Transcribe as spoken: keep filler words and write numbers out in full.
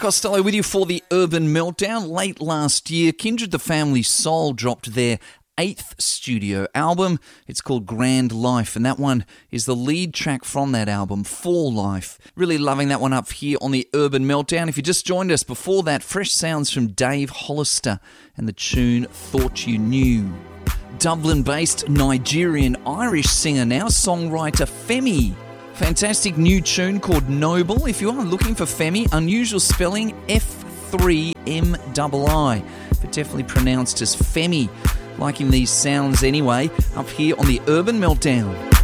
Costello with you for the Urban Meltdown. Late last year, Kindred the Family Soul dropped their eighth studio album. It's called Grand Life, and that one is the lead track from that album, For Life. Really loving that one up here on the Urban Meltdown. If you just joined us before that, fresh sounds from Dave Hollister and the tune Thought You Knew. Dublin-based Nigerian-Irish singer now, songwriter Femi. Fantastic new tune called Noble. If you are looking for Femi, unusual spelling F three M I I, but definitely pronounced as Femi. Liking these sounds anyway, up here on the Urban Meltdown.